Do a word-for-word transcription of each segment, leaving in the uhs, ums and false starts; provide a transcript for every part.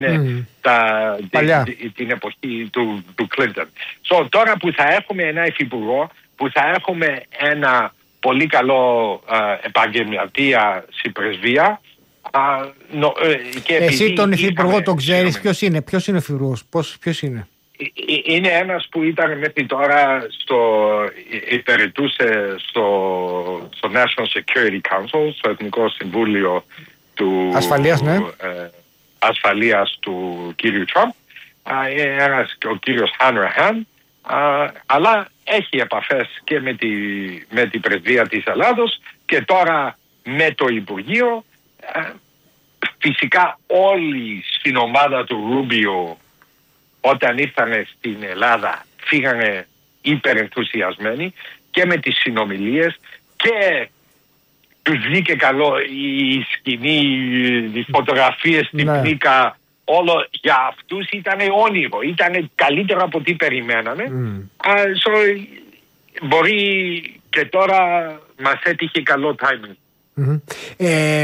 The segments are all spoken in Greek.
mm. τα, την, την εποχή του, του Clinton. So, τώρα που θα έχουμε ένα υφυπουργό, που θα έχουμε ένα πολύ καλό uh, επαγγελματία στην πρεσβεία. Uh, no, uh, και εσύ τον υφυπουργό τον ξέρεις ποιος είναι, ποιος είναι ο υφυπουργός, ποιος είναι? Είναι ένας που ήταν μέχρι τώρα στο, υπηρετούσε στο, στο National Security Council, στο Εθνικό Συμβούλιο του Ασφαλείας, ναι. ε, ασφαλείας του κύριου Τραμπ, ένας, ο κύριος Hanrahan, αλλά έχει επαφές και με, τη, με την πρεσβεία της Ελλάδος και τώρα με το Υπουργείο. Φυσικά όλοι στην ομάδα του Ρούμπιο όταν ήρθανε στην Ελλάδα φύγανε υπερενθουσιασμένοι και με τις συνομιλίες και τους βγήκε καλό η σκηνή, οι φωτογραφίες στην ναι. Πλήκα, όλο για αυτούς ήταν όνειρο, ήταν καλύτερο από τι περιμένανε. Mm. Uh, so, μπορεί και τώρα μας έτυχε καλό timing. Mm-hmm. Ε,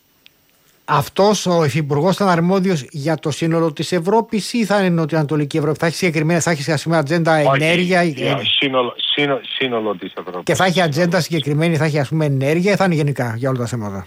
αυτός ο υφυπουργός ήταν αρμόδιος για το σύνολο της Ευρώπης ή θα είναι Νοτιοανατολική Ευρώπη? Θα έχει συγκεκριμένα, θα έχει ας πούμε ατζέντα ενέργεια? Yeah, σύνολο, σύνολο, σύνολο της Ευρώπης. Και θα έχει ατζέντα συγκεκριμένη, θα έχει ας πούμε ενέργεια ή θα είναι γενικά για όλα τα θέματα?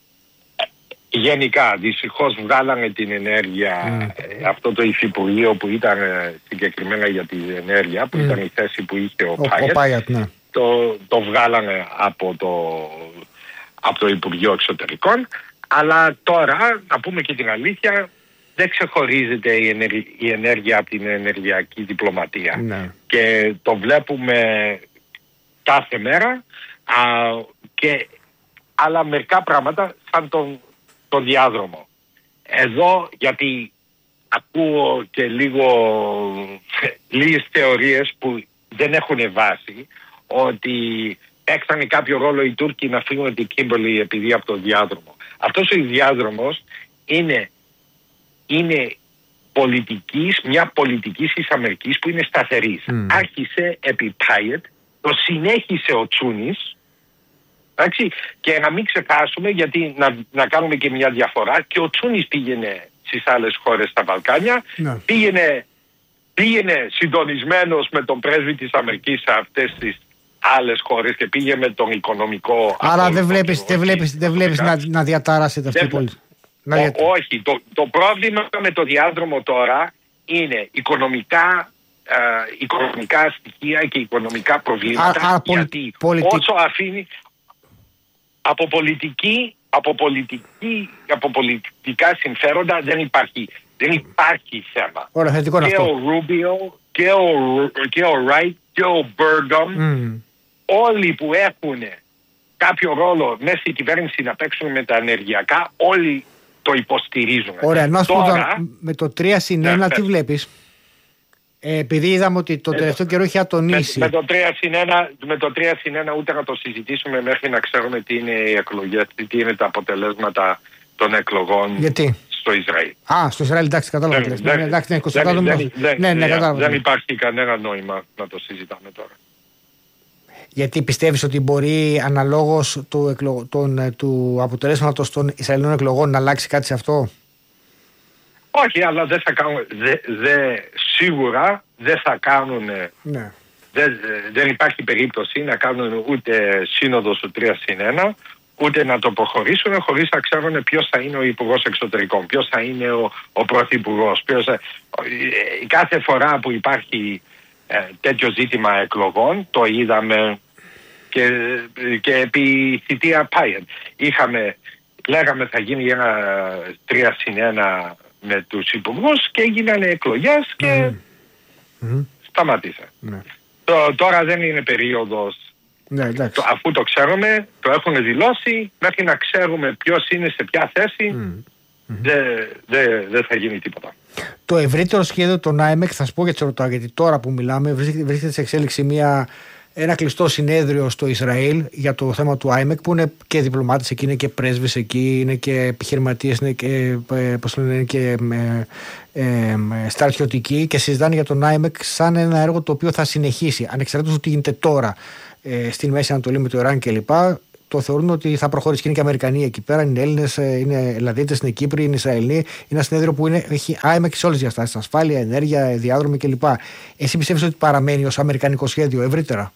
Γενικά, δυστυχώς βγάλανε την ενέργεια, mm. αυτό το υφυπουργείο που ήταν συγκεκριμένα για την ενέργεια, που mm. ήταν η θέση που είχε ο, ο Πάγιατ, Πάγιατ ναι. το, το βγάλανε από το, από το Υπουργείο Εξωτερικών. Αλλά τώρα, να πούμε και την αλήθεια, δεν ξεχωρίζεται η, ενέργεια, η ενέργεια από την ενεργειακή διπλωματία. Ναι. Και το βλέπουμε κάθε μέρα. Α, και άλλα μερικά πράγματα σαν τον, τον διάδρομο. Εδώ, γιατί ακούω και λίγο λίγες θεωρίες που δεν έχουν βάση, ότι παίξανε κάποιο ρόλο οι Τούρκοι να φύγουν την Κίμπερλι επειδή από τον διάδρομο. Αυτός ο διάδρομος είναι, είναι πολιτικής, μια πολιτικής της Αμερικής που είναι σταθερής. Mm. Άρχισε επί Πάγιατ, το συνέχισε ο Τσούνης, εντάξει, και να μην ξεχάσουμε, γιατί να, να κάνουμε και μια διαφορά, και ο Τσούνης πήγαινε στις άλλες χώρες στα Βαλκάνια, mm. πήγαινε, πήγαινε συντονισμένος με τον πρέσβη της Αμερικής σε αυτές τις άλλες χώρες και πήγε με τον οικονομικό. Άρα δεν βλέπεις, δεν βλέπεις, δεν βλέπεις να, να διαταράσσεται αυτή η πολιτική? Όχι. Το, το πρόβλημα με το διάδρομο τώρα είναι οικονομικά, ε, οικονομικά στοιχεία και οικονομικά προβλήματα. Α, α, γιατί πολιτι... όσο αφήνει από, πολιτική, από, πολιτική, από πολιτικά συμφέροντα δεν υπάρχει, δεν υπάρχει θέμα. Ωραία, θετικό και, αυτό. Ο Ρούμπιο, και, ο, και ο Ράιτ και ο Μπέργκαμ, mm. όλοι που έχουν κάποιο ρόλο μέσα στην κυβέρνηση να παίξουν με τα ενεργειακά, όλοι το υποστηρίζουν. Ωραία, να σου πω με το τρία συν ένα τι βλέπεις? Ε, επειδή είδαμε ότι το τελευταίο καιρό είχε ατονίσει. Με, με το τρία συν ένα ούτε να το συζητήσουμε μέχρι να ξέρουμε τι είναι οι εκλογές, τι είναι τα αποτελέσματα των εκλογών. Γιατί? Στο Ισραήλ. Α, στο Ισραήλ, εντάξει, κατάλαβα. Δεν, ναι, εντάξει, ναι, δεν, δεν, δεν, ναι, ναι, κατάλαβα. Δεν υπάρχει κανένα νόημα να το συζητάμε τώρα. Γιατί πιστεύεις ότι μπορεί αναλόγως του, εκλογ... τον, του αποτελέσματος των Ισραηλινών εκλογών να αλλάξει κάτι σε αυτό? Όχι, αλλά δεν θα κάνουν, δε, δε, σίγουρα δεν θα κάνουν, ναι. δεν, δεν υπάρχει περίπτωση να κάνουν ούτε σύνοδο του τρία συν ένα, ούτε να το προχωρήσουν χωρίς να ξέρουν ποιος θα είναι ο Υπουργός Εξωτερικών, ποιος θα είναι ο, ο Πρωθυπουργός. Ποιος, κάθε φορά που υπάρχει ε, τέτοιο ζήτημα εκλογών, το είδαμε και, και επί θητεία Πάγιατ. Είχαμε, λέγαμε θα γίνει ένα τρία συν ένα με τους υπουργούς και έγιναν εκλογές και mm-hmm. σταμάτησε. Mm-hmm. Το, τώρα δεν είναι περίοδος. Ναι, το, αφού το ξέρουμε, το έχουν δηλώσει, μέχρι να ξέρουμε ποιος είναι σε ποια θέση, mm-hmm. δεν δε, δε θα γίνει τίποτα. Το ευρύτερο σχέδιο των άιμεκ, θα σου πω γιατί, ρωτάω, γιατί τώρα που μιλάμε βρίσκεται σε εξέλιξη μια, ένα κλειστό συνέδριο στο Ισραήλ για το θέμα του άιμεκ, που είναι και διπλωμάτες εκεί, είναι και πρέσβεις εκεί, είναι και επιχειρηματίες, είναι και, πώς λένε, είναι και ε, ε, στρατιωτικοί, και συζητάνε για τον άιμεκ σαν ένα έργο το οποίο θα συνεχίσει, ανεξαρτήτως του τι γίνεται τώρα στην Μέση Ανατολή με το Ιράν κλπ. Το αυτό. Θεωρούν ότι θα προχωρήσει και είναι και Αμερικανοί εκεί πέρα, είναι Έλληνες, είναι Ελλαδίτες, είναι Κύπροι, είναι Ισραηλοί. Είναι ένα συνέδριο που είναι, έχει άιμεκ σε όλες τις διαστάσεις. Ασφάλεια, ενέργεια, διάδρομοι κλπ. Εσύ πιστεύεις ότι παραμένει ως αμερικανικό σχέδιο ευρύτερα?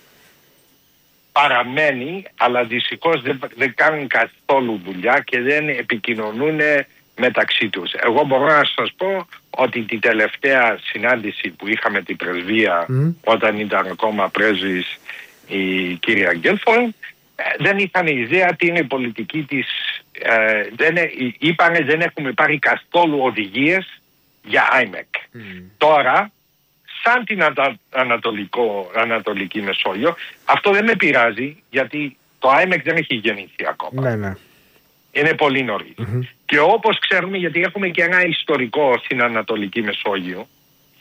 Παραμένει, αλλά δυστυχώς δεν, δεν κάνουν καθόλου δουλειά και δεν επικοινωνούν μεταξύ τους. Εγώ μπορώ να σας πω ότι την τελευταία συνάντηση που είχαμε την πρεσβεία mm. όταν ήταν ακόμα πρέσβης η κυρία Γκέλφολ, δεν είχαν ιδέα τι είναι η πολιτική της. Ε, δεν, είπανε δεν έχουμε πάρει καθόλου οδηγίες για άιμεκ. Mm. Τώρα, σαν την Ανατολικό, Ανατολική Μεσόγειο, αυτό δεν με πειράζει γιατί το άιμεκ δεν έχει γεννηθεί ακόμα. Ναι, ναι. Είναι πολύ νωρίς. Mm-hmm. Και όπως ξέρουμε, γιατί έχουμε και ένα ιστορικό στην Ανατολική Μεσόγειο,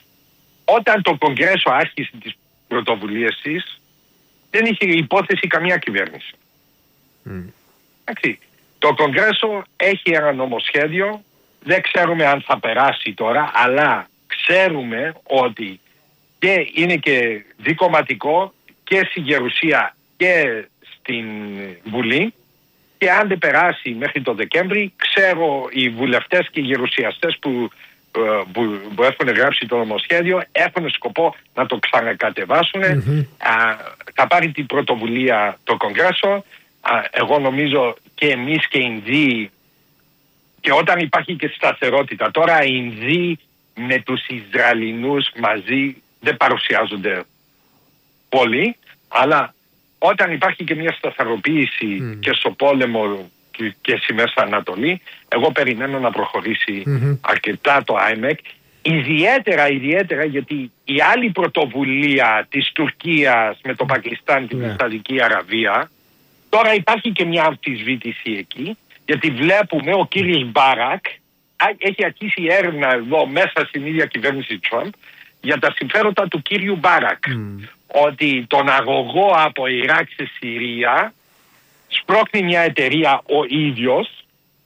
όταν το Κογκρέσο άρχισε τις πρωτοβουλίες της, δεν είχε υπόθεση καμία κυβέρνηση. Mm. Εντάξει. Το Κογκρέσο έχει ένα νομοσχέδιο, δεν ξέρουμε αν θα περάσει τώρα, αλλά ξέρουμε ότι και είναι και δικομματικό και στη Γερουσία και στην Βουλή, και αν δεν περάσει μέχρι το Δεκέμβρη, ξέρω οι βουλευτές και οι γερουσιαστές που, που, που έχουν γράψει το νομοσχέδιο έχουν σκοπό να το ξανακατεβάσουν. Mm-hmm. Α, θα πάρει την πρωτοβουλία το Κογκρέσο. Α, εγώ νομίζω και εμείς και οι Ινδοί, και όταν υπάρχει και σταθερότητα, τώρα οι Ινδοί με τους Ισραηλινούς μαζί δεν παρουσιάζονται πολύ, αλλά όταν υπάρχει και μια σταθεροποίηση mm. και στο πόλεμο και, και στη Μέση Ανατολή, εγώ περιμένω να προχωρήσει mm-hmm. αρκετά το άιμεκ. Ιδιαίτερα, ιδιαίτερα γιατί η άλλη πρωτοβουλία της Τουρκίας με το Πακιστάν και yeah. τη Σαουδική Αραβία, τώρα υπάρχει και μια αμφισβήτηση εκεί, γιατί βλέπουμε ο κύριος Μπάρακ έχει αρχίσει έρευνα εδώ μέσα στην ίδια κυβέρνηση Τραμπ για τα συμφέροντα του κύριου Μπάρακ. Mm. Ότι τον αγωγό από Ιράκ σε Συρία σπρώχνει μια εταιρεία ο ίδιος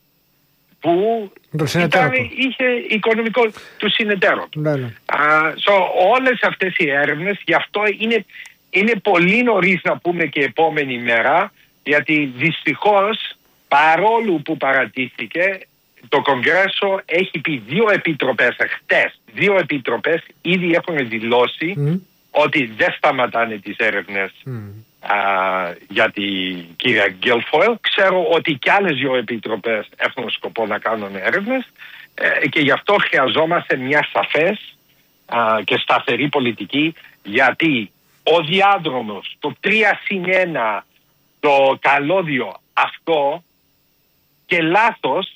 που ήταν, είχε οικονομικό του συνεταίρο του. Ναι, ναι. Uh, so, όλες αυτές οι έρευνες, γι' αυτό είναι, είναι πολύ νωρίς να πούμε και επόμενη μέρα, γιατί δυστυχώς παρόλο που παρατήθηκε, το Κογκρέσο έχει πει δύο επιτροπές χτες, δύο επιτροπές ήδη έχουν δηλώσει mm. ότι δεν σταματάνε τις έρευνες mm. α, για την κυρία Γκέλφοιλ. Ξέρω ότι και άλλες δύο επιτροπές έχουν σκοπό να κάνουν έρευνες ε, και γι' αυτό χρειαζόμαστε μια σαφές α, και σταθερή πολιτική, γιατί ο διάδρομος, το τρία συν ένα, το καλώδιο αυτό και λάθος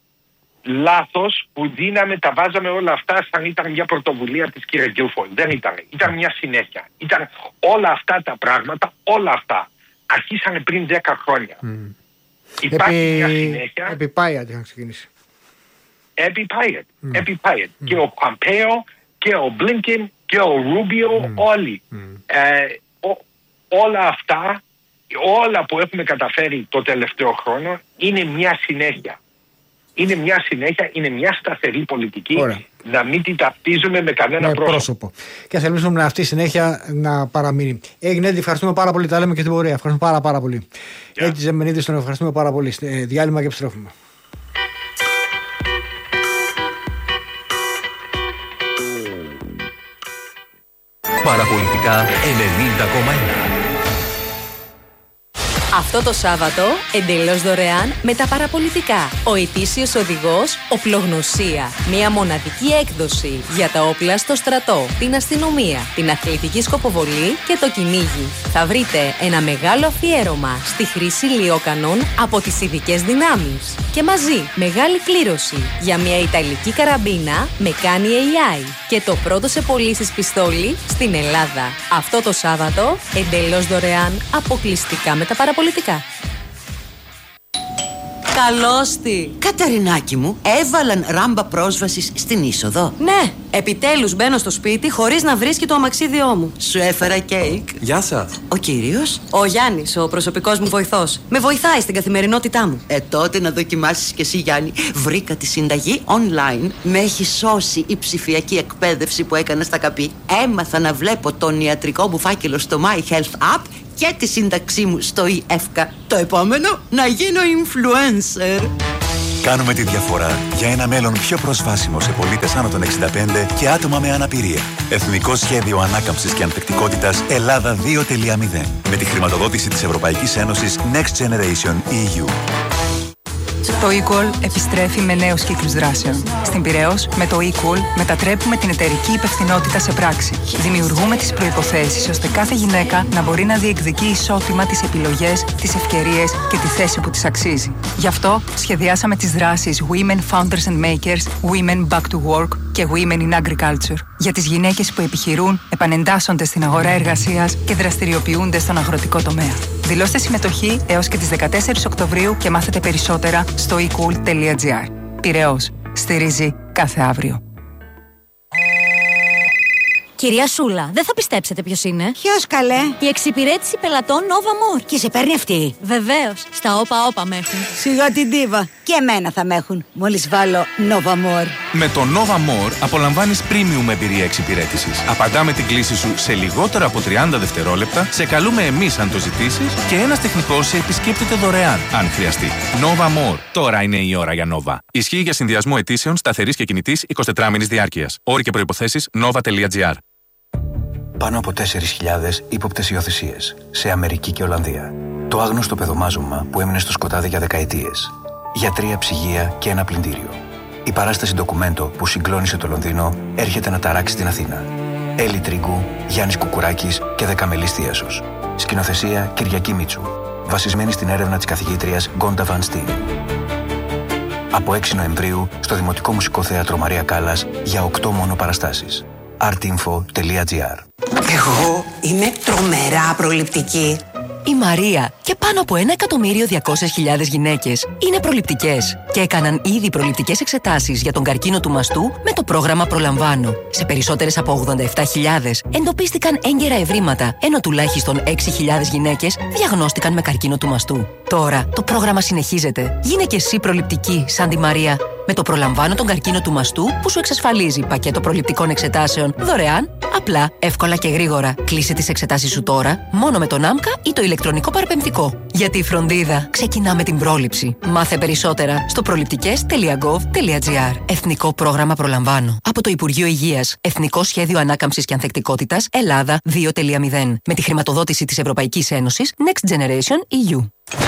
λάθος που δίναμε, τα βάζαμε όλα αυτά σαν ήταν μια πρωτοβουλία της κυρίας Γκέλφοιλ. Δεν ήταν. Ήταν μια συνέχεια. Ήταν όλα αυτά τα πράγματα, όλα αυτά αρχίσανε πριν δέκα χρόνια. Mm. Υπάρχει επί... μια συνέχεια. Επί Πάιατ είχαν ξεκινήσει. Επί Πάιατ. Mm. Επί Πάιατ. Mm. Και ο Παμπέο και ο Μπλίνκεν και ο Ρούμπιο, mm. όλοι. Mm. Ε, ό, όλα αυτά, όλα που έχουμε καταφέρει το τελευταίο χρόνο είναι μια συνέχεια. Είναι μια συνέχεια, είναι μια σταθερή πολιτική. Ωραία. Να μην την ταυτίζουμε με κανένα με πρόσωπο. πρόσωπο. Και ας ελπίσουμε αυτή η συνέχεια να παραμείνει. Έγινε, ευχαριστούμε πάρα πολύ. Τα λέμε και στην πορεία. Ευχαριστούμε πάρα, πάρα πολύ. Yeah. Έτσι, Ζεμενίδης, τον ευχαριστούμε πάρα πολύ. Ε, διάλειμμα και επιστρέφουμε. Παραπολιτικά ενενήντα κόμμα ένα. Αυτό το Σάββατο, εντελώς δωρεάν με τα παραπολιτικά. Ο ετήσιος οδηγός Οπλογνωσία. Μια μοναδική έκδοση για τα όπλα στο στρατό, την αστυνομία, την αθλητική σκοποβολή και το κυνήγι. Θα βρείτε ένα μεγάλο αφιέρωμα στη χρήση λιόκανων από τις ειδικές δυνάμεις. Και μαζί, μεγάλη κλήρωση για μια ιταλική καραμπίνα με κάνει έι άι. Και το πρώτο σε πωλήσεις πιστόλι στην Ελλάδα. Αυτό το Σάββατο, εντελώς δωρεάν, αποκλειστικά με τα παραπολιτικά. Καλώς τη! Καταρινάκη μου, έβαλαν ράμπα πρόσβασης στην είσοδο. Ναι, επιτέλους μπαίνω στο σπίτι χωρίς να βρίσκει το αμαξίδιό μου. Σου έφερα κέικ. Γεια σας. Ο κύριος? Ο Γιάννης, ο προσωπικός μου βοηθός. Με βοηθάει στην καθημερινότητά μου. Ε, τότε να δοκιμάσεις κι εσύ, Γιάννη. Βρήκα τη συνταγή online. Με έχει σώσει η ψηφιακή εκπαίδευση που έκανα στα καπί. Έμαθα να βλέπω τον ιατρικό μου φάκελο στο My Health App και τη σύνταξή μου στο ΙΕΦΚΑ. Το επόμενο, να γίνω influencer. Κάνουμε τη διαφορά για ένα μέλλον πιο προσβάσιμο σε πολίτες άνω των εξήντα πέντε και άτομα με αναπηρία. Εθνικό Σχέδιο Ανάκαμψης και Ανθεκτικότητας Ελλάδα δύο τελεία μηδέν. Με τη χρηματοδότηση της Ευρωπαϊκής Ένωσης Next Generation ι γιου. Το eCall επιστρέφει με νέους κύκλους δράσεων. Στην Πειραιώς, με το eCall μετατρέπουμε την εταιρική υπευθυνότητα σε πράξη. Δημιουργούμε τις προϋποθέσεις ώστε κάθε γυναίκα να μπορεί να διεκδικεί ισότιμα τις επιλογές, τις ευκαιρίες και τη θέση που της αξίζει. Γι' αυτό σχεδιάσαμε τις δράσεις Women Founders and Makers, Women Back to Work και Women in Agriculture. Για τις γυναίκες που επιχειρούν, επανεντάσσονται στην αγορά εργασίας και δραστηριοποιούνται στον αγροτικό τομέα. Δηλώστε συμμετοχή έως και τις δεκατέσσερις Οκτωβρίου και μάθετε περισσότερα στο e cool τελεία gr. Πειραιώς. Στηρίζει κάθε αύριο. Κυρία Σούλα, δεν θα πιστέψετε ποιος είναι. Ποιος, καλέ? Η εξυπηρέτηση πελατών Nova More. Και σε παίρνει αυτή? Βεβαίως. Στα όπα όπα με έχουν. Σιγά την τίβα. Και εμένα θα με έχουν. Μόλις βάλω Nova More. Με το Nova More απολαμβάνεις premium εμπειρία εξυπηρέτησης. Απαντάμε την κλήση σου σε λιγότερο από τριάντα δευτερόλεπτα, σε καλούμε εμείς αν το ζητήσεις και ένας τεχνικός σε επισκέπτεται δωρεάν αν χρειαστεί. Nova More. Τώρα είναι η ώρα για Nova. Ισχύει για συνδυασμό αιτήσεων σταθερής και κινητής εικοσιτετράμηνης διάρκειας. Όροι και προϋποθέσεις nova τελεία gr. Πάνω από τέσσερις χιλιάδες ύποπτες υιοθεσίες σε Αμερική και Ολλανδία. Το άγνωστο παιδομάζωμα που έμεινε στο σκοτάδι για δεκαετίες. Γιατρία, ψυγεία και ένα πλυντήριο. Η παράσταση ντοκουμέντο που συγκλώνησε το Λονδίνο έρχεται να ταράξει την Αθήνα. Έλλη Τρίγκου, Γιάννης Κουκουράκης και Δεκαμελής Θίασος. Σκηνοθεσία Κυριακή Μίτσου. Βασισμένη στην έρευνα της καθηγήτριας Γκόντα Βαν Στίν. Από έξι Νοεμβρίου στο Δημοτικό Μουσικό Θέατρο Μαρία Κάλλας για οκτώ μόνο παραστάσεις. artinfo τελεία gr. Εγώ είμαι τρομερά προληπτική. Η Μαρία και πάνω από ένα εκατομμύριο διακόσιες χιλιάδες γυναίκες είναι προληπτικές και έκαναν ήδη προληπτικές εξετάσεις για τον καρκίνο του μαστού με το πρόγραμμα Προλαμβάνω. Σε περισσότερες από ογδόντα επτά χιλιάδες εντοπίστηκαν έγκαιρα ευρήματα, ενώ τουλάχιστον έξι χιλιάδες γυναίκες διαγνώστηκαν με καρκίνο του μαστού. Τώρα το πρόγραμμα συνεχίζεται. Γίνε και εσύ προληπτική σαν τη Μαρία. Με το Προλαμβάνω τον καρκίνο του μαστού που σου εξασφαλίζει πακέτο προληπτικών εξετάσεων δωρεάν, απλά, εύκολα και γρήγορα. Κλείσε τις εξετάσεις σου τώρα μόνο με τον ΆΜΚΑ ή το ηλεκτρονικό παραπεμπτικό. Γιατί η φροντίδα ξεκινά με την πρόληψη. Μάθε περισσότερα στο προληπτικές τελεία gov τελεία gr. Εθνικό πρόγραμμα Προλαμβάνω. Από το Υπουργείο Υγείας. Εθνικό Σχέδιο Ανάκαμψης και Ανθεκτικότητας Ελλάδα δύο τελεία μηδέν. Με τη χρηματοδότηση της Ευρωπαϊκής Ένωσης Next Generation ι γιου.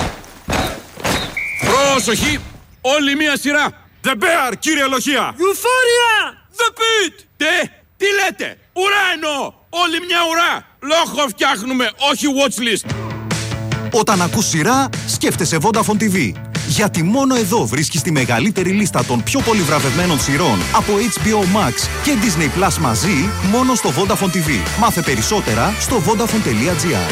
Πρόσοχη! Όλη μία σειρά! The Bear, κύριε Λοχεία! Euphoria! The Pit! Τι, τι λέτε? Ουρά εννοώ! Όλη μια ουρά! Λόγο φτιάχνουμε, όχι watchlist! Όταν ακούς σειρά, σκέφτεσαι Vodafone τι βι. Γιατί μόνο εδώ βρίσκεις τη μεγαλύτερη λίστα των πιο πολύ βραβευμένων σειρών από έιτς μπι ο Max και Disney Plus μαζί, μόνο στο Vodafone τι βι. Μάθε περισσότερα στο vodafone τελεία gr.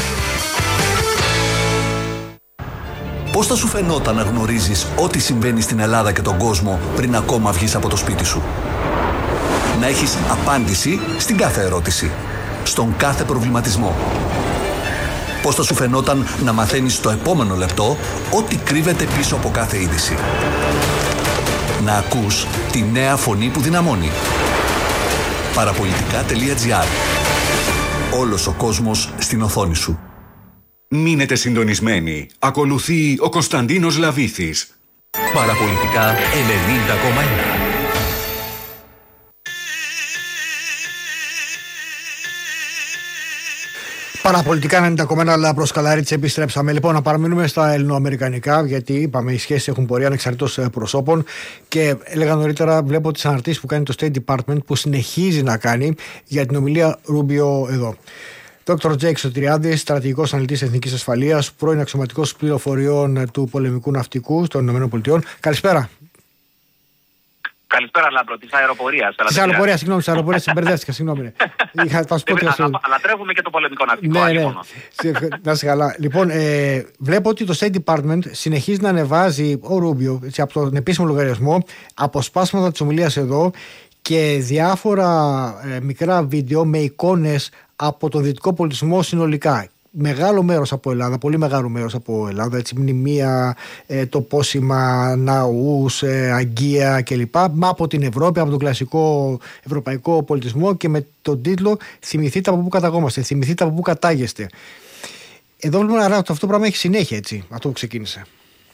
Πώς θα σου φαινόταν να γνωρίζεις ό,τι συμβαίνει στην Ελλάδα και τον κόσμο πριν ακόμα βγεις από το σπίτι σου? Να έχεις απάντηση στην κάθε ερώτηση, στον κάθε προβληματισμό. Πώς θα σου φαινόταν να μαθαίνεις στο επόμενο λεπτό ό,τι κρύβεται πίσω από κάθε είδηση? Να ακούς τη νέα φωνή που δυναμώνει. παραπολιτικά τελεία gr. Όλος ο κόσμος στην οθόνη σου. Μείνετε συντονισμένοι. Ακολουθεί ο Κωνσταντίνος Λαβίθης. Παραπολιτικά ενενήντα κόμμα ένα. Παραπολιτικά ενενήντα κόμμα ένα, αλλά προς Καλαρίτση επιστρέψαμε. Λοιπόν, να παραμείνουμε στα ελληνοαμερικανικά, γιατί είπαμε οι σχέσεις έχουν πορεία ανεξαρτήτως προσώπων. Και έλεγα νωρίτερα, βλέπω τις αναρτήσεις που κάνει το State Department, που συνεχίζει να κάνει για την ομιλία Ρούμπιο εδώ. Δόκτωρ Τζέικ Σωτηριάδης, στρατηγικός αναλυτής εθνικής ασφαλείας, πρώην αξιωματικός πληροφοριών του πολεμικού ναυτικού των ΗΠΑ. Καλησπέρα. Καλησπέρα, Λάμπρο, της αεροπορίας. Της αεροπορίας, συγγνώμη, της αεροπορίας, συμπερδεύτηκα, συγγνώμη. Αλλά τρέχουμε και το πολεμικό ναυτικό. Ναι, ναι. Να είσαι καλά. Λοιπόν, ε, βλέπω ότι το State Department συνεχίζει να ανεβάζει ο Ρούμπιο από τον επίσημο λογαριασμό αποσπάσματα της ομιλίας εδώ και διάφορα ε, μικρά βίντεο με εικόνες από τον δυτικό πολιτισμό συνολικά. Μεγάλο μέρος από Ελλάδα, πολύ μεγάλο μέρος από Ελλάδα, έτσι, μνημεία, ε, τοπόσημα, ναούς, ε, αγκία κλπ. Μα από την Ευρώπη, από τον κλασικό ευρωπαϊκό πολιτισμό και με τον τίτλο «Θυμηθείτε από πού καταγόμαστε, θυμηθείτε από πού κατάγεστε». Εδώ βλέπουμε άρα ότι αυτό το πράγμα έχει συνέχεια, έτσι, αυτό που ξεκίνησε.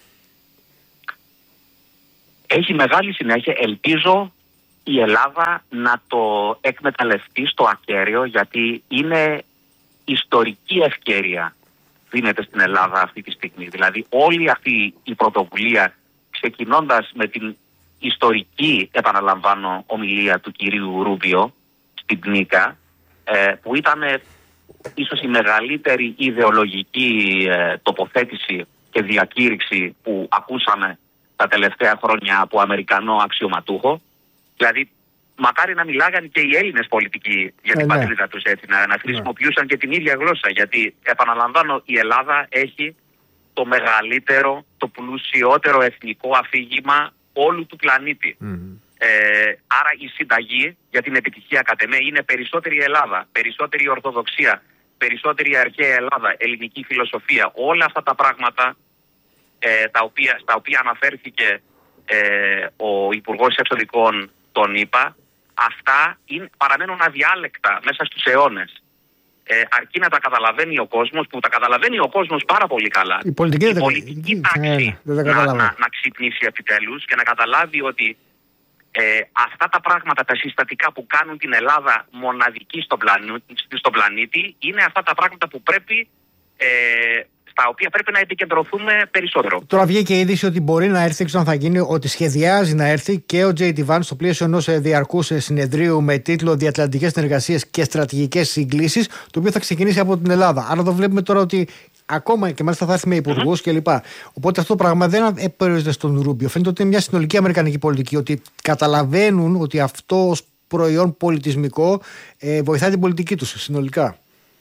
Έχει μεγάλη συνέχεια. Ελπίζω η Ελλάδα να το εκμεταλλευτεί στο ακέραιο, γιατί είναι ιστορική ευκαιρία δίνεται στην Ελλάδα αυτή τη στιγμή. Δηλαδή όλη αυτή η πρωτοβουλία, ξεκινώντας με την ιστορική, επαναλαμβάνω, ομιλία του κυρίου Ρούμπιο στην Νίκα, ε, που ήταν ίσως η μεγαλύτερη ιδεολογική ε, τοποθέτηση και διακήρυξη που ακούσαμε τα τελευταία χρόνια από Αμερικανό αξιωματούχο. Δηλαδή, μακάρι να μιλάγαν και οι Έλληνες πολιτικοί για την ε, πατρίδα τους, έτσι, να, να χρησιμοποιούσαν και την ίδια γλώσσα. Γιατί, επαναλαμβάνω, η Ελλάδα έχει το μεγαλύτερο, το πλουσιότερο εθνικό αφήγημα όλου του πλανήτη. Mm-hmm. Ε, άρα η συνταγή για την επιτυχία κατ' εμέ είναι περισσότερη Ελλάδα, περισσότερη Ορθοδοξία, περισσότερη αρχαία Ελλάδα, ελληνική φιλοσοφία. Όλα αυτά τα πράγματα ε, τα οποία, στα οποία αναφέρθηκε ε, ο Υπουργός Εξωτερικών των ΗΠΑ, αυτά είναι, παραμένουν αδιάλεκτα μέσα στους αιώνες. Ε, αρκεί να τα καταλαβαίνει ο κόσμος, που τα καταλαβαίνει ο κόσμος πάρα πολύ καλά. Η πολιτική, η πολιτική τάξη ε, να, να, να ξυπνήσει επιτέλους και να καταλάβει ότι ε, αυτά τα πράγματα, τα συστατικά που κάνουν την Ελλάδα μοναδική στον πλανήτη, στον πλανήτη, είναι αυτά τα πράγματα που πρέπει, ε, στα οποία πρέπει να επικεντρωθούμε περισσότερο. Τώρα βγήκε η είδηση ότι μπορεί να έρθει, ξέρω αν θα γίνει, ότι σχεδιάζει να έρθει και ο Τζέι ντι Vance στο πλαίσιο ενός διαρκούς συνεδρίου με τίτλο Διατλαντικές Συνεργασίες και Στρατηγικές Συγκλήσεις, το οποίο θα ξεκινήσει από την Ελλάδα. Άρα εδώ βλέπουμε τώρα ότι ακόμα και μάλιστα θα έρθει με υπουργούς mm-hmm. κλπ. Οπότε αυτό το πράγμα δεν περιορίζεται στον Ρούμπιο. Φαίνεται ότι είναι μια συνολική αμερικανική πολιτική, ότι καταλαβαίνουν ότι αυτό ως προϊόν πολιτισμικό ε, βοηθάει την πολιτική τους συνολικά.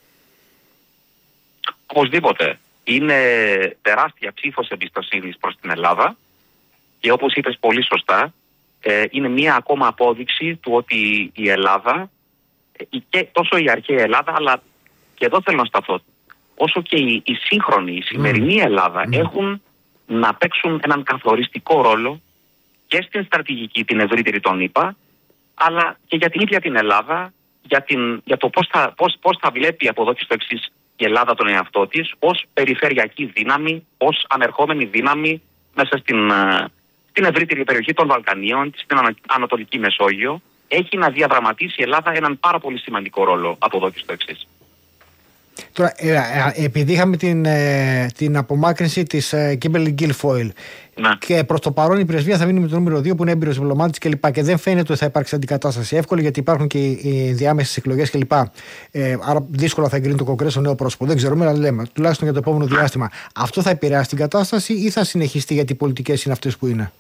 Οπωσδήποτε. Είναι τεράστια ψήφος εμπιστοσύνης προς την Ελλάδα και όπως είπες πολύ σωστά, ε, είναι μία ακόμα απόδειξη του ότι η Ελλάδα, ε, και τόσο η αρχαία Ελλάδα, αλλά και εδώ θέλω να σταθώ, όσο και η, η σύγχρονη, η σημερινή Ελλάδα mm. έχουν να παίξουν έναν καθοριστικό ρόλο και στην στρατηγική την ευρύτερη των ΗΠΑ, αλλά και για την ίδια την Ελλάδα, για, την, για το πώς θα, πώς, πώς θα βλέπει από εδώ και στο εξής η Ελλάδα τον εαυτό της ως περιφερειακή δύναμη, ως ανερχόμενη δύναμη μέσα στην, στην ευρύτερη περιοχή των Βαλκανίων, στην Ανατολική Μεσόγειο. Έχει να διαδραματίσει η Ελλάδα έναν πάρα πολύ σημαντικό ρόλο από εδώ και στο εξής. Τώρα, επειδή είχαμε την, την απομάκρυνση της Kimberly Guilfoyle ναι. και προς το παρόν η πρεσβεία θα μείνει με το νούμερο δύο που είναι έμπειρος διπλωμάτης κλπ. Και δεν φαίνεται ότι θα υπάρξει αντικατάσταση εύκολη, γιατί υπάρχουν και οι διάμεσες εκλογές κλπ. Ε, άρα δύσκολα θα εγκρίνει το Κογκρέσο νέο πρόσωπο. Δεν ξέρουμε, αλλά λέμε τουλάχιστον για το επόμενο διάστημα. Αυτό θα επηρεάσει την κατάσταση ή θα συνεχιστεί, γιατί οι πολιτικές είναι αυτές που είναι?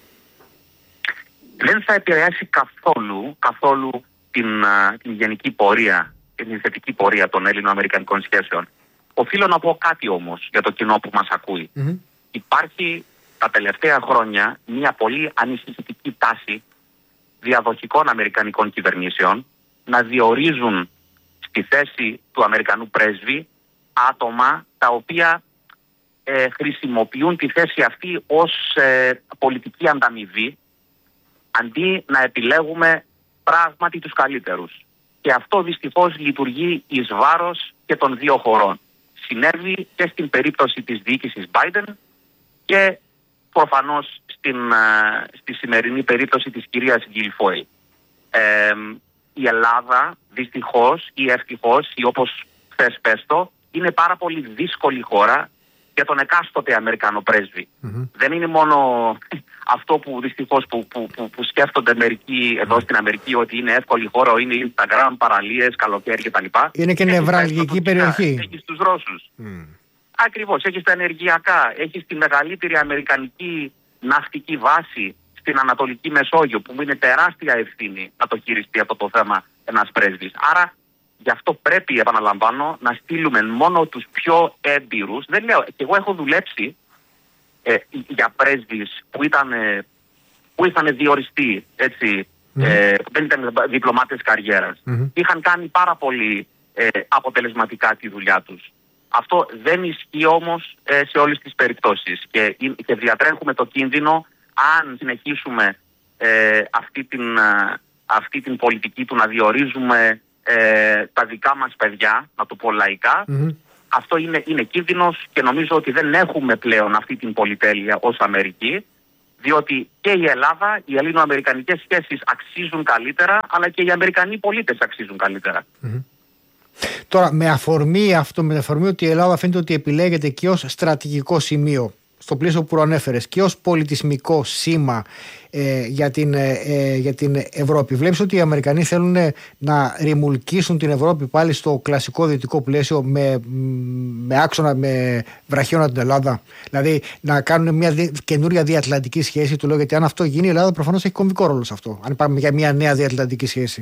Δεν θα επηρεάσει καθόλου, καθόλου την, την γενική πορεία και την θετική πορεία των Έλληνο-Αμερικανικών σχέσεων. Οφείλω να πω κάτι όμως για το κοινό που μας ακούει. Mm-hmm. Υπάρχει τα τελευταία χρόνια μια πολύ ανησυχητική τάση διαδοχικών Αμερικανικών κυβερνήσεων να διορίζουν στη θέση του Αμερικανού πρέσβη άτομα τα οποία ε, χρησιμοποιούν τη θέση αυτή ως ε, πολιτική ανταμοιβή, αντί να επιλέγουμε πράγματι τους καλύτερους. Και αυτό δυστυχώς λειτουργεί εις βάρος και των δύο χωρών. Συνέβη και στην περίπτωση της διοίκησης Biden και προφανώς στην, στη σημερινή περίπτωση της κυρίας Guilfoyle. Ε, η Ελλάδα δυστυχώς ή ευτυχώς ή όπως θες πες το, είναι πάρα πολύ δύσκολη χώρα για τον εκάστοτε Αμερικανό πρέσβη. Mm-hmm. Δεν είναι μόνο αυτό που δυστυχώς που, που, που, που σκέφτονται μερικοί εδώ mm. στην Αμερική, ότι είναι εύκολη χώρα, είναι Instagram, παραλίες, καλοκαίρι κτλ. Είναι και νευραλγική περιοχή. Έχεις τους Ρώσους. Mm. Ακριβώς, έχεις τα ενεργειακά, έχεις τη μεγαλύτερη αμερικανική ναυτική βάση στην Ανατολική Μεσόγειο, που είναι τεράστια ευθύνη να το χειριστεί αυτό το θέμα ένας πρέσβης. Άρα γι' αυτό πρέπει, επαναλαμβάνω, να στείλουμε μόνο τους πιο έμπειρους. Δεν λέω, και εγώ έχω δουλέψει ε, για πρέσβεις που ήταν, που είχαν διοριστεί, έτσι, mm. ε, που δεν ήταν διπλωμάτες καριέρας. Mm-hmm. Είχαν κάνει πάρα πολύ ε, αποτελεσματικά τη δουλειά τους. Αυτό δεν ισχύει όμως ε, σε όλες τις περιπτώσεις. Και, και διατρέχουμε το κίνδυνο, αν συνεχίσουμε ε, αυτή, την, ε, αυτή την πολιτική του να διορίζουμε Ε, τα δικά μας παιδιά, να το πω λαϊκά, mm-hmm. αυτό είναι, είναι κίνδυνος και νομίζω ότι δεν έχουμε πλέον αυτή την πολυτέλεια ως Αμερική, διότι και η Ελλάδα, οι ελληνοαμερικανικές σχέσεις αξίζουν καλύτερα, αλλά και οι Αμερικανοί πολίτες αξίζουν καλύτερα. Mm-hmm. Τώρα, με αφορμή αυτό, με αφορμή ότι η Ελλάδα φαίνεται ότι επιλέγεται και ως στρατηγικό σημείο, στο πλαίσιο που προανέφερες, και ως πολιτισμικό σήμα ε, για, την, ε, για την Ευρώπη. Βλέπεις ότι οι Αμερικανοί θέλουν να ρημουλκίσουν την Ευρώπη πάλι στο κλασικό δυτικό πλαίσιο με, με άξονα, με βραχίωνα την Ελλάδα. Δηλαδή να κάνουν μια δι, καινούρια διατλαντική σχέση. Του λέω γιατί αν αυτό γίνει, η Ελλάδα προφανώς έχει κομβικό ρόλο σε αυτό. Αν πάμε για μια νέα διατλαντική σχέση.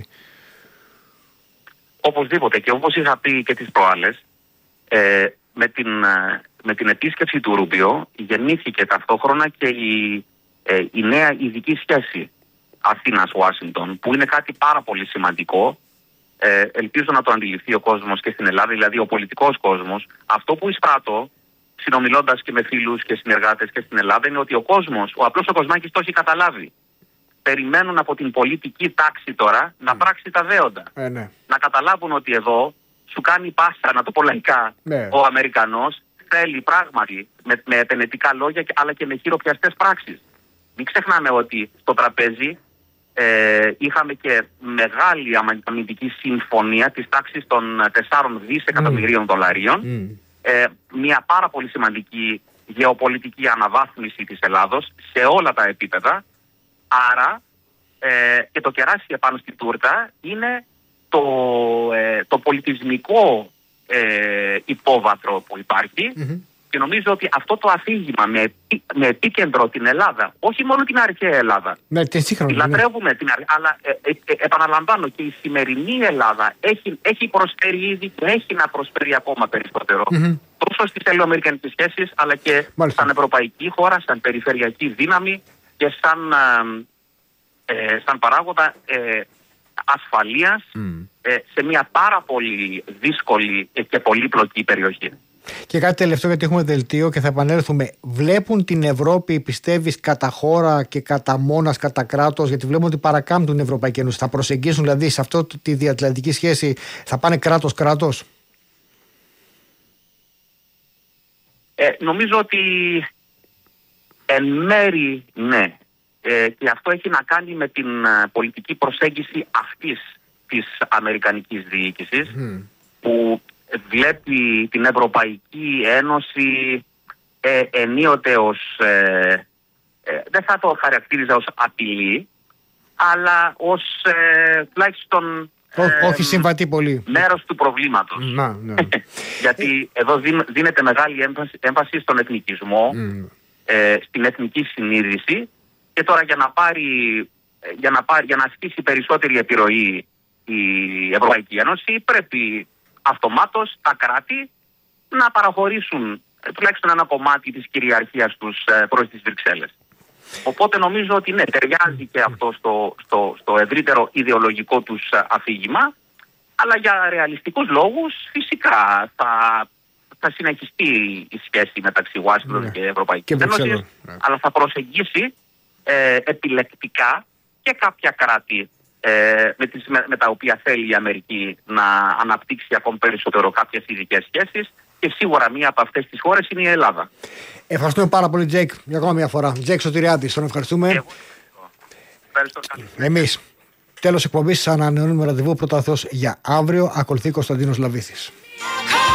Οπωσδήποτε, και όπως είχα πει και τις προάλλες, ε, με, την, με την επίσκεψη του Ρούμπιο γεννήθηκε ταυτόχρονα και η, ε, η νέα ειδική σχέση Αθήνας-Ουάσιγκτον, που είναι κάτι πάρα πολύ σημαντικό. Ε, ελπίζω να το αντιληφθεί ο κόσμος και στην Ελλάδα, δηλαδή ο πολιτικός κόσμος. Αυτό που εισπράττω, συνομιλώντας και με φίλους και συνεργάτες και στην Ελλάδα, είναι ότι ο κόσμος, ο απλός ο Κοσμάκης το έχει καταλάβει. Περιμένουν από την πολιτική τάξη τώρα mm. να πράξει τα δέοντα. Ε, ναι. Να καταλάβουν ότι εδώ σου κάνει πάσα, να το πω λαϊκά, ναι. ο Αμερικανός θέλει πράγματι με, με επενετικά λόγια αλλά και με χειροπιαστές πράξεις. Μην ξεχνάμε ότι στο τραπέζι ε, είχαμε και μεγάλη αμυντική συμφωνία της τάξης των τεσσάρων δισεκατομμυρίων mm. δολαρίων. Mm. Ε, μια πάρα πολύ σημαντική γεωπολιτική αναβάθμιση της Ελλάδος σε όλα τα επίπεδα. Άρα ε, και το κεράσι επάνω στην τούρτα είναι το, ε, το πολιτισμικό ε, υπόβαθρο που υπάρχει mm-hmm. και νομίζω ότι αυτό το αφήγημα με, με επίκεντρο την Ελλάδα, όχι μόνο την αρχαία Ελλάδα, ναι, τη λατρεύουμε την αρχαία, αλλά ε, ε, ε, επαναλαμβάνω και η σημερινή Ελλάδα έχει, έχει προσφέρει ήδη και έχει να προσφέρει ακόμα περισσότερο mm-hmm. τόσο στις ελληνοαμερικανικές σχέσεις αλλά και Μάλιστα. σαν ευρωπαϊκή χώρα, σαν περιφερειακή δύναμη και σαν, ε, σαν παράγοντα ε, ασφαλείας mm. ε, σε μια πάρα πολύ δύσκολη και πολύπλοκη περιοχή. Και κάτι τελευταίο, γιατί έχουμε δελτίο και θα επανέλθουμε. Βλέπουν την Ευρώπη, πιστεύεις, κατά χώρα και κατά μόνας, κατά κράτος, γιατί βλέπουμε ότι παρακάμπτουν την Ευρωπαϊκή Ένωση. Θα προσεγγίσουν δηλαδή σε αυτό τη διατλαντική σχέση, θα πάνε κράτος-κράτος. Ε, νομίζω ότι εν μέρη ναι. Ε, και αυτό έχει να κάνει με την uh, πολιτική προσέγγιση αυτής της Αμερικανικής διοίκησης mm. που βλέπει την Ευρωπαϊκή Ένωση ε, ενίοτε ως, ε, ε, δεν θα το χαρακτήριζα ως απειλή, αλλά ως ε, τουλάχιστον ε, όχι συμβατή πολύ μέρος του προβλήματος. Να, ναι. Γιατί εδώ δίνεται μεγάλη έμφαση, έμφαση στον εθνικισμό, mm. ε, στην εθνική συνείδηση, και τώρα για να πάρει, για να, πάρει, για να ασκήσει περισσότερη επιρροή η Ευρωπαϊκή Ένωση πρέπει αυτομάτως τα κράτη να παραχωρήσουν τουλάχιστον ένα κομμάτι της κυριαρχίας τους προς τις Βρυξέλλες. Οπότε νομίζω ότι ναι, ταιριάζει και αυτό στο, στο, στο ευρύτερο ιδεολογικό τους αφήγημα, αλλά για ρεαλιστικούς λόγους φυσικά θα, θα συνεχιστεί η σχέση μεταξύ Ουάσιγκτον ναι. και Ευρωπαϊκής Ένωσης, ναι. αλλά θα προσεγγίσει ε, επιλεκτικά και κάποια κράτη ε, με, τις, με, με τα οποία θέλει η Αμερική να αναπτύξει ακόμη περισσότερο κάποιες ειδικές σχέσεις, και σίγουρα μία από αυτές τις χώρες είναι η Ελλάδα. Ευχαριστούμε πάρα πολύ, Τζέικ, για ακόμα μια φορά. Τζέικ Σωτηριάδης, τον ευχαριστούμε. Εγώ, ευχαριστώ. Εμείς. Τέλος εκπομπής, ανανεώνουμε ραντεβού πρώτα Θεός για αύριο. Ακολουθεί Κωνσταντίνος Λαβίθης.